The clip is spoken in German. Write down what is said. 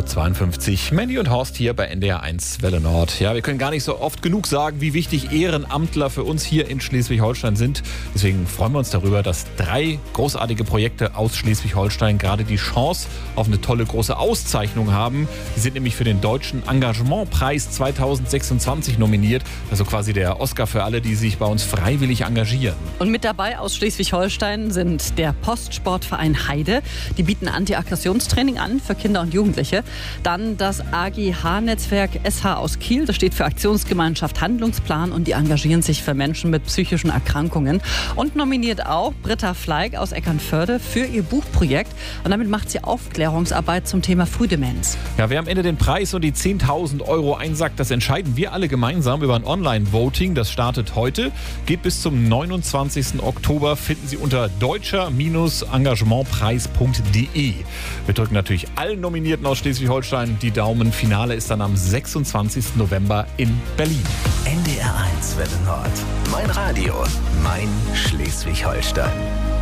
8.52 Uhr. Mandy und Horst hier bei NDR1 Welle Nord. Ja, wir können gar nicht so oft genug sagen, wie wichtig Ehrenamtler für uns hier in Schleswig-Holstein sind. Deswegen freuen wir uns darüber, dass 3 großartige Projekte aus Schleswig-Holstein gerade die Chance auf eine tolle große Auszeichnung haben. Die sind nämlich für den Deutschen Engagementpreis 2026 nominiert. Also quasi der Oscar für alle, die sich bei uns freiwillig engagieren. Und mit dabei aus Schleswig-Holstein sind der Postsportverein Heide. Die bieten Anti-Aggressionstraining an für Kinder und Jugendliche. Dann das AGH-Netzwerk SH aus Kiel. Das steht für Aktionsgemeinschaft Handlungsplan und die engagieren sich für Menschen mit psychischen Erkrankungen. Und nominiert auch Britta Fleig aus Eckernförde für ihr Buchprojekt. Und damit macht sie Aufklärungsarbeit zum Thema Frühdemenz. Ja, wer am Ende den Preis und die 10.000 € einsackt, das entscheiden wir alle gemeinsam über ein Online-Voting. Das startet heute, geht bis zum 29. Oktober. Finden Sie unter deutscher-engagementpreis.de. Wir drücken natürlich allen Nominierten aus Schleswig-Holstein die Daumen. Finale ist dann am 26. November in Berlin. NDR1 Welle Nord. Mein Radio, mein Schleswig-Holstein.